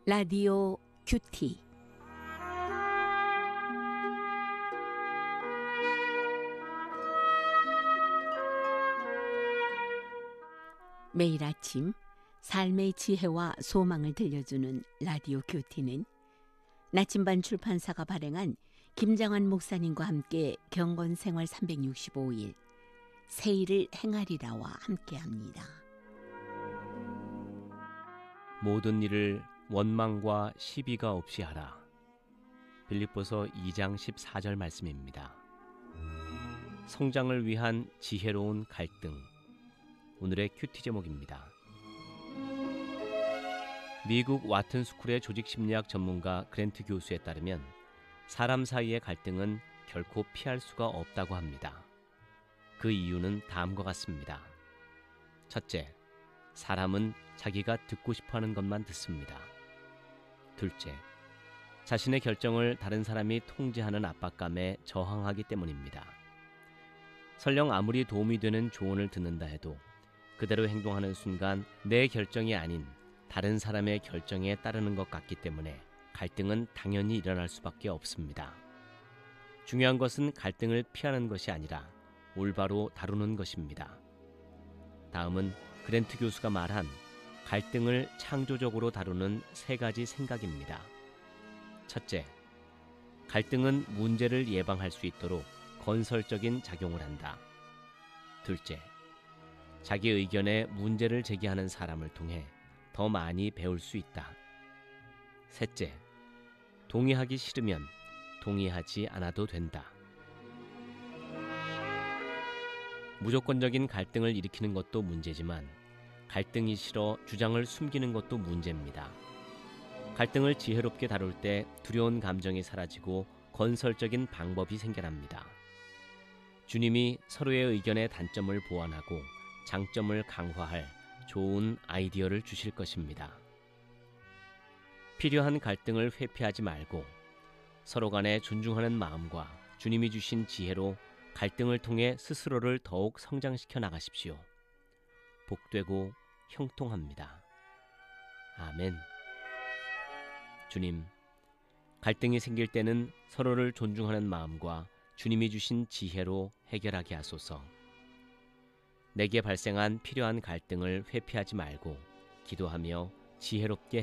라디오 큐티. 매일 아침 삶의 지혜와 소망을 들려주는 라디오 큐티는 나침반 출판사가 발행한 김장환 목사님과 함께 경건생활 365일 새 일을 행하리라와 함께합니다. 모든 일을 원망과 시비가 없이 하라. 빌립보서 2장 14절 말씀입니다. 성장을 위한 지혜로운 갈등. 오늘의 큐티 제목입니다. 미국 와튼스쿨의 조직심리학 전문가 그랜트 교수에 따르면 사람 사이의 갈등은 결코 피할 수가 없다고 합니다. 그 이유는 다음과 같습니다. 첫째, 사람은 자기가 듣고 싶어하는 것만 듣습니다. 둘째, 자신의 결정을 다른 사람이 통제하는 압박감에 저항하기 때문입니다. 설령 아무리 도움이 되는 조언을 듣는다 해도 그대로 행동하는 순간 내 결정이 아닌 다른 사람의 결정에 따르는 것 같기 때문에 갈등은 당연히 일어날 수밖에 없습니다. 중요한 것은 갈등을 피하는 것이 아니라 올바로 다루는 것입니다. 다음은 그랜트 교수가 말한 갈등을 창조적으로 다루는 세 가지 생각입니다. 첫째, 갈등은 문제를 예방할 수 있도록 건설적인 작용을 한다. 둘째, 자기 의견에 문제를 제기하는 사람을 통해 더 많이 배울 수 있다. 셋째, 동의하기 싫으면 동의하지 않아도 된다. 무조건적인 갈등을 일으키는 것도 문제지만 갈등이 싫어 주장을 숨기는 것도 문제입니다. 갈등을 지혜롭게 다룰 때 두려운 감정이 사라지고 건설적인 방법이 생겨납니다. 주님이 서로의 의견의 단점을 보완하고 장점을 강화할 좋은 아이디어를 주실 것입니다. 필요한 갈등을 회피하지 말고 서로 간에 존중하는 마음과 주님이 주신 지혜로 갈등을 통해 스스로를 더욱 성장시켜 나가십시오. 복되고 형통합니다. 아멘. 주님, 갈등이 생길 때는 서로를 존중하는 마음과 주님이 주신 지혜로 해결하게 하소서. 내게 발생한 필요한 갈등을 회피하지 말고 기도하며 지혜롭게